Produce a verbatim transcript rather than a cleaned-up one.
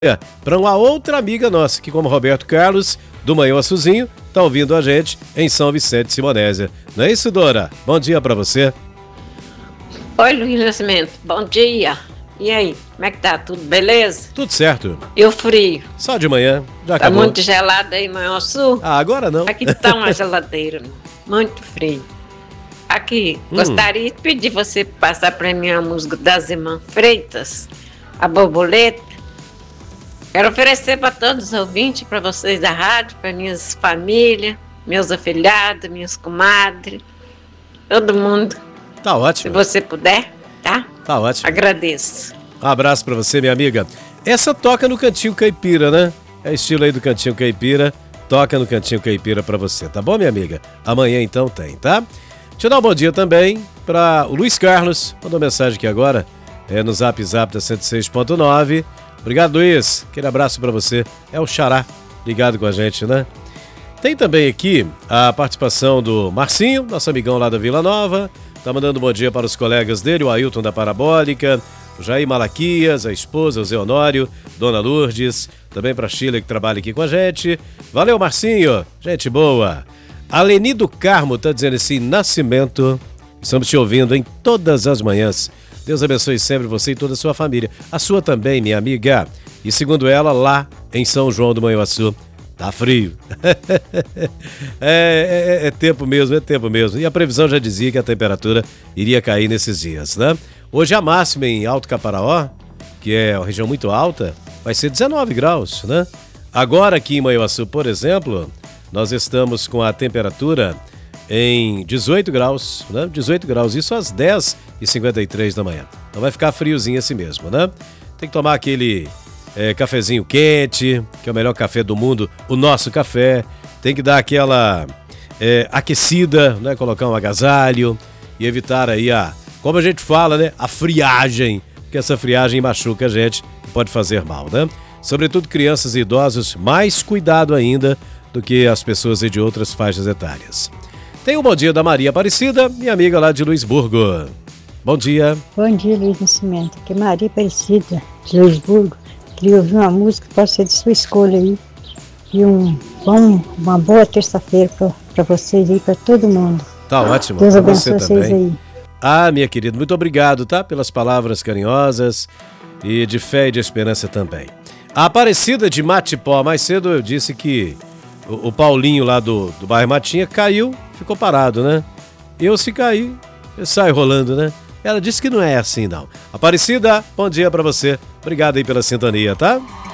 para uma outra amiga nossa, que como Roberto Carlos, do Manhã Açuzinho, tá ouvindo a gente em São Vicente Simonésia. Não é isso, Dora? Bom dia para você. Oi, Luiz Nascimento. Bom dia. E aí, como é que tá? Tudo beleza? Tudo certo. E o frio? Só de manhã, já Tá acabou. muito gelado aí, Manhã Sul? Ah, agora não. Aqui tá uma geladeira, muito frio. Aqui, Hum. gostaria de pedir você passar pra mim a música das Irmãs Freitas, a Borboleta. Quero oferecer para todos os ouvintes, para vocês da rádio, para minhas famílias, meus afilhados, minhas comadres, todo mundo. Tá ótimo. Se você puder, tá? Tá ótimo. Agradeço. Um abraço pra você, minha amiga. Essa toca no Cantinho Caipira, né? É estilo aí do Cantinho Caipira. Toca no Cantinho Caipira pra você, tá bom, minha amiga? Amanhã então tem, tá? Deixa eu dar um bom dia também pra o Luiz Carlos. Mandou mensagem aqui agora, é no Zap Zap da cento e seis ponto nove. Obrigado, Luiz. Aquele abraço pra você. É o Xará, ligado com a gente, né? Tem também aqui a participação do Marcinho, nosso amigão lá da Vila Nova. Tá mandando um bom dia para os colegas dele, o Ailton da Parabólica, o Jair Malaquias, a esposa, o Zé Honório, Dona Lourdes, também para a Sheila que trabalha aqui com a gente. Valeu, Marcinho, gente boa. A Leni do Carmo tá dizendo assim, Nascimento, estamos te ouvindo em todas as manhãs. Deus abençoe sempre você e toda a sua família. A sua também, minha amiga. E segundo ela, lá em São João do Manhuaçu, tá frio. é, é, é tempo mesmo, é tempo mesmo. E a previsão já dizia que a temperatura iria cair nesses dias, né? Hoje a máxima em Alto Caparaó, que é uma região muito alta, vai ser dezenove graus, né? Agora aqui em Manhuaçu, por exemplo, nós estamos com a temperatura em dezoito graus, né? dezoito graus, isso às dez e cinquenta e três da manhã. Então vai ficar friozinho assim mesmo, né? Tem que tomar aquele é, cafezinho quente, que é o melhor café do mundo, o nosso café. Tem que dar aquela é, aquecida, né? Colocar um agasalho e evitar aí a, como a gente fala, né? A friagem, porque essa friagem machuca a gente e pode fazer mal, né? Sobretudo crianças e idosos, mais cuidado ainda do que as pessoas de outras faixas etárias. Tem o bom dia da Maria Aparecida, minha amiga lá de Luisburgo. Bom dia. Bom dia, Luiz Nascimento. Aqui é Maria Aparecida, de Luisburgo. Queria ouvir uma música, pode ser de sua escolha aí. E um bom, uma boa terça-feira para vocês aí, para todo mundo. Tá ótimo. Deus pra abençoe você vocês também. aí. Ah, minha querida, muito obrigado, tá? Pelas palavras carinhosas e de fé e de esperança também. A Aparecida de Matipó, mais cedo eu disse que o, o Paulinho lá do, do bairro Matinha caiu, ficou parado, né? Eu se cair, eu saio rolando, né? Ela disse que não é assim, não. Aparecida, bom dia pra você. Obrigado aí pela sintonia, tá?